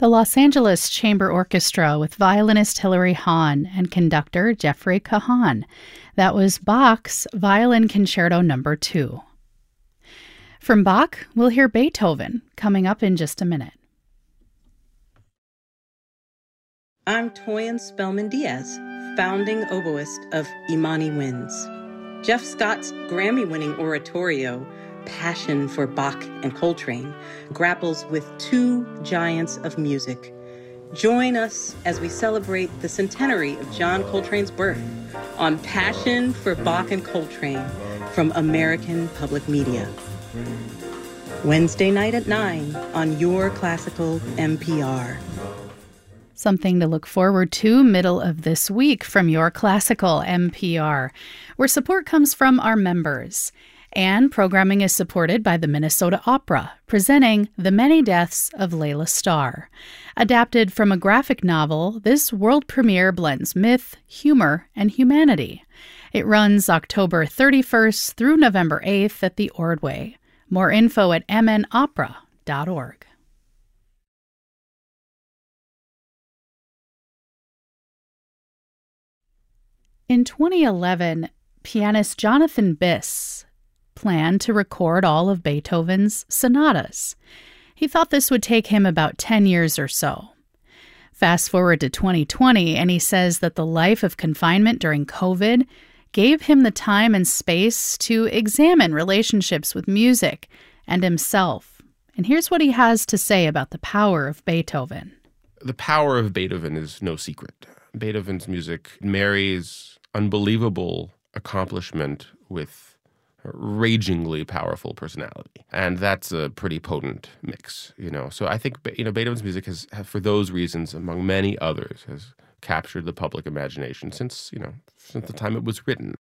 The Los Angeles Chamber Orchestra with violinist Hilary Hahn and conductor Jeffrey Kahan. That was Bach's Violin Concerto No. 2. From Bach, we'll hear Beethoven coming up in just a minute. I'm Toyin Spellman Diaz, founding oboist of Imani Winds. Jeff Scott's Grammy-winning oratorio, Passion for Bach and Coltrane, grapples with two giants of music. Join us as we celebrate the centenary of John Coltrane's birth on Passion for Bach and Coltrane from American Public Media. Wednesday night at 9 on Your Classical NPR. Something to look forward to middle of this week from Your Classical NPR, where support comes from our members. And programming is supported by the Minnesota Opera, presenting The Many Deaths of Layla Starr. Adapted from a graphic novel, this world premiere blends myth, humor, and humanity. It runs October 31st through November 8th at the Ordway. More info at mnopera.org. In 2011, pianist Jonathan Biss planned to record all of Beethoven's sonatas. He thought this would take him about 10 years or so. Fast forward to 2020, and he says that the life of confinement during COVID gave him the time and space to examine relationships with music and himself. And here's what he has to say about the power of Beethoven. The power of Beethoven is no secret. Beethoven's music marries unbelievable accomplishment with ragingly powerful personality. And that's a pretty potent mix, So I think, Beethoven's music has, for those reasons, among many others, has captured the public imagination since the time it was written.